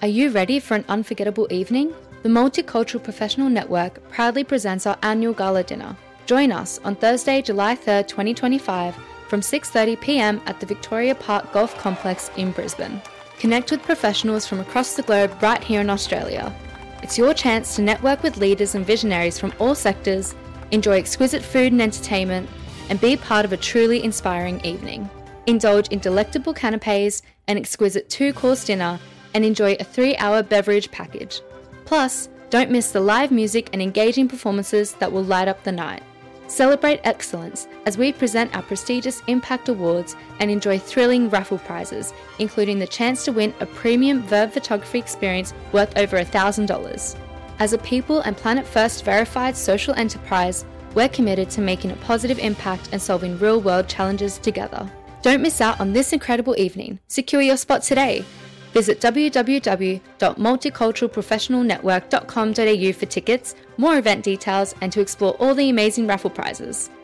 Are you ready for an unforgettable evening? The Multicultural Professional Network proudly presents our annual gala dinner. Join us on Thursday, July 3rd, 2025 from 6:30 p.m. at the Victoria Park Golf Complex in Brisbane. Connect with professionals from across the globe right here in Australia. It's your chance to network with leaders and visionaries from all sectors, enjoy exquisite food and entertainment, and be part of a truly inspiring evening. Indulge in delectable canapes, an exquisite 2-course dinner, and enjoy a 3-hour beverage package. Plus, don't miss the live music and engaging performances that will light up the night. Celebrate excellence as we present our prestigious Impact Awards and enjoy thrilling raffle prizes, including the chance to win a premium Verb photography experience worth over $1,000. As a People and Planet First verified social enterprise, we're committed to making a positive impact and solving real-world challenges together. Don't miss out on this incredible evening. Secure your spot today. Visit www.multiculturalprofessionalnetwork.com.au for tickets, more event details, and to explore all the amazing raffle prizes.